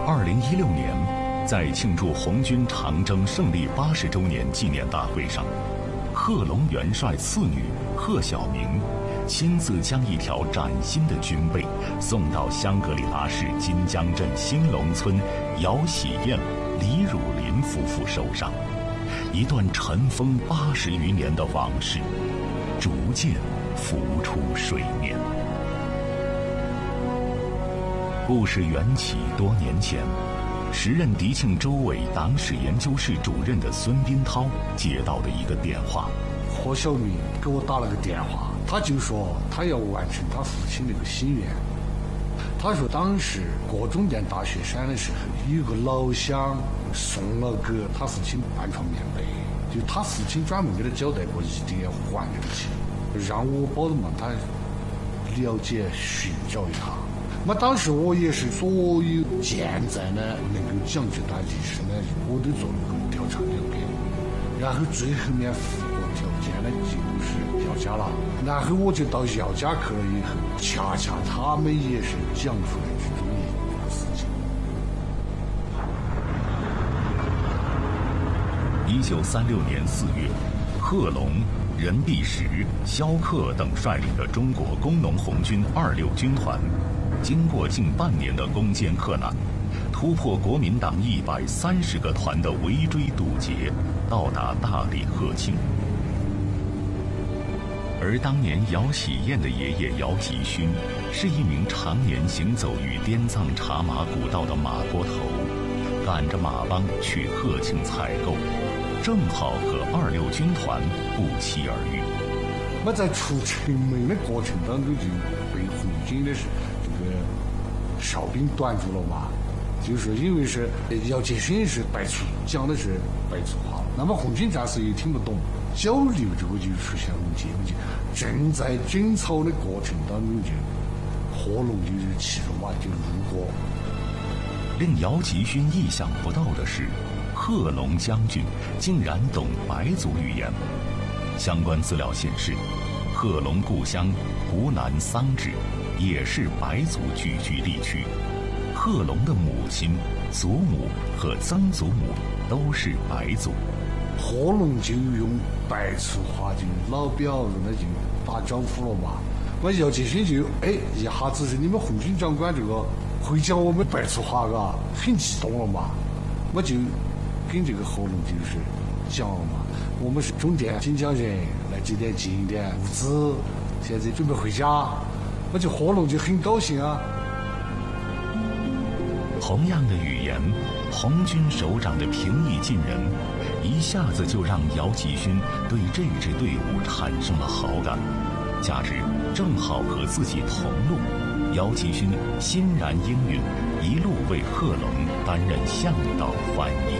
2016年，在庆祝红军长征胜利80周年纪念大会上，贺龙元帅次女贺晓明亲自将一条崭新的军备送到香格里拉市金江镇兴隆村姚喜燕、李汝霖夫妇手上，一段尘封80余年的往事逐渐浮出水面。故事缘起多年前，时任迪庆州委党史研究室主任的孙斌涛接到的一个电话。 贺晓明给我打了个电话，他就说他要完成他父亲那个心愿。他说当时过重点大雪山的时候，有个老乡送了给他父亲半床棉被，就他父亲专门给他交代过，一定要还这个钱，让我帮他了解寻找一下。那当时我也是所有现在呢能够讲这段历史呢，我都做了个调查了解，然后最后面符合条件呢就是姚家了，然后我就到姚家去了以后，恰恰他们也是讲出来这种一个事情。 1936年4月，贺龙、任弼时、萧克等率领的中国工农红军26军团，经过近半年的攻坚克难，突破国民党130个团的围追堵截，到达大理贺庆。而当年姚喜燕的爷爷姚吉勋是一名常年行走于滇藏茶马古道的马锅头，赶着马帮去贺庆采购，正好和26军团不期而遇。 我在出城门的过程当中就被红军的这个哨兵断住了嘛，就是因为是姚吉勋是白粗，讲的是白粗话，那么红军战士也听不懂，交流这个就出现问题，正在争吵的过程当中就贺龙就是骑着马就路过。 令姚吉勋意想不到的是，贺龙将军竟然懂白族语言。相关资料显示，贺龙故乡湖南桑植也是白族聚居地区，贺龙的母亲、祖母和曾祖母都是白族。 贺龙就用白粗话就老表子那就打招呼了嘛。我姚吉勋就一下子是你们红军长官这个会讲我们白粗话嘎，很激动了嘛。我就跟这个贺龙就是讲了嘛，我们是中甸新疆人，来这点进一点物资，现在准备回家。我就贺龙就很高兴啊。 同样的语言，红军首长的平易近人，一下子就让姚吉勋对这支队伍产生了好感。加之正好和自己同路，姚吉勋欣然应允，一路为贺龙担任向导翻译。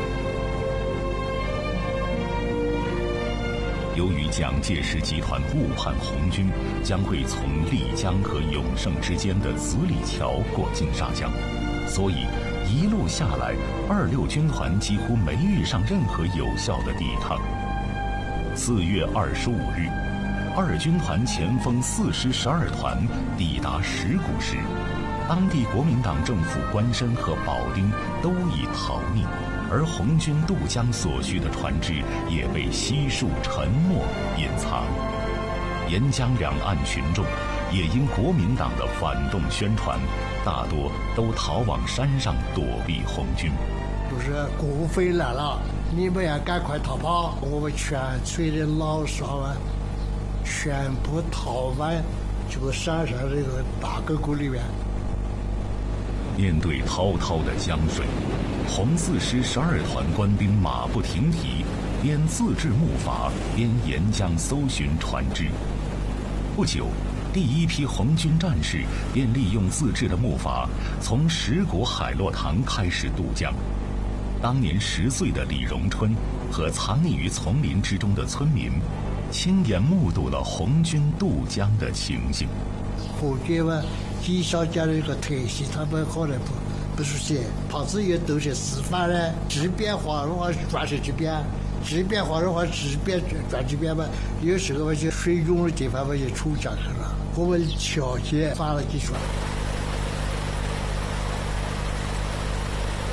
由于蒋介石集团误判红军将会从丽江和永盛之间的子里桥过金沙江，所以一路下来，26军团几乎没遇上任何有效的抵抗。4月25日，二军团前锋4师12团抵达石鼓时，当地国民党政府官绅和保丁都已逃匿，而红军渡江所需的船只也被悉数沉没隐藏。沿江两岸群众也因国民党的反动宣传，大多都逃往山上躲避红军。 就是国匪来了，你们要赶快逃跑！我们全村的老少啊，全部逃完这个山上这个大沟沟里面。 面对滔滔的江水，红4师12团官兵马不停蹄，边自制木筏边沿江搜寻船只。不久，第一批红军战士便利用自制的木筏，从石鼓海洛塘开始渡江。当年10岁的李荣春和藏匿于丛林之中的村民，亲眼目睹了红军渡江的情形。 红军们介绍讲这个特性，他们后来不是写，他自己都是示范的，直变化的话转是直变，直变化的话直变转直变嘛。有时候嘛就水涌的地方嘛就出江去了，我们桥接发了几船。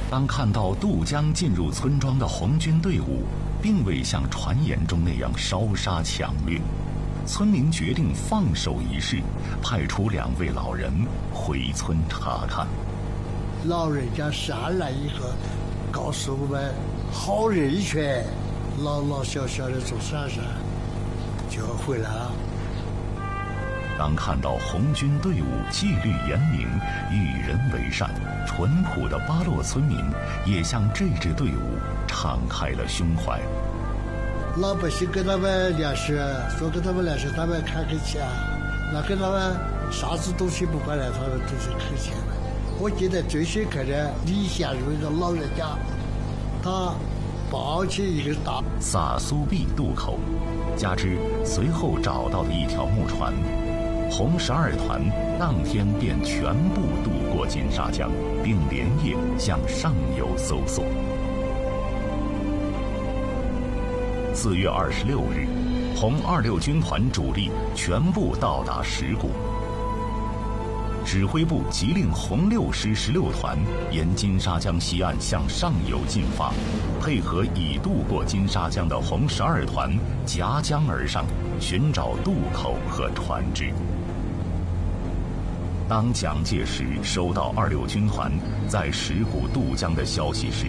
当看到渡江进入村庄的红军队伍，并未像传言中那样烧杀抢掠，村民决定放手一试，派出2位老人回村查看。 老人家上来以后，告诉我们好人权，老老小小的从山上就回来了。 当看到红军队伍纪律严明、与人为善，淳朴的巴洛村民也向这支队伍敞开了胸怀。 老百姓跟他们粮食，说跟他们粮食，他们看客气啊，那跟他们啥子东西不管了，他们都是客气的。我记得最深刻的李先生一个老人家，他抱起一个大萨苏毕渡口，加之随后找到的一条木船，红12团当天便全部渡过金沙江，并连夜向上游搜索。4月26日，红26军团主力全部到达石鼓。指挥部即令红6师16团沿金沙江西岸向上游进发，配合已渡过金沙江的红12团夹江而上，寻找渡口和船只。当蒋介石收到26军团在石鼓渡江的消息时，